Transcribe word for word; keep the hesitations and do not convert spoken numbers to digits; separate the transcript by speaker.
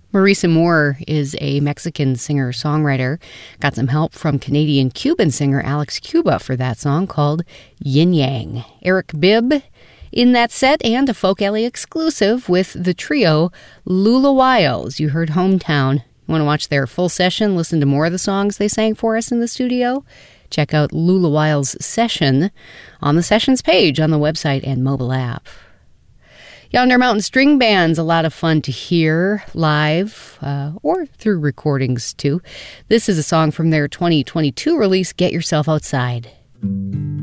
Speaker 1: Marisa Moore is a Mexican singer-songwriter. Got some help from Canadian-Cuban singer Alex Cuba for that song called Yin Yang. Eric Bibb in that set, and a Folk Alley exclusive with the trio Lula Wiles. You heard Hometown. You want to watch their full session, listen to more of the songs they sang for us in the studio? Check out Lula Wiles' session on the Sessions page on the website and mobile app. Yonder Mountain String Band's a lot of fun to hear live uh, or through recordings, too. This is a song from their twenty twenty-two release, Get Yourself Outside.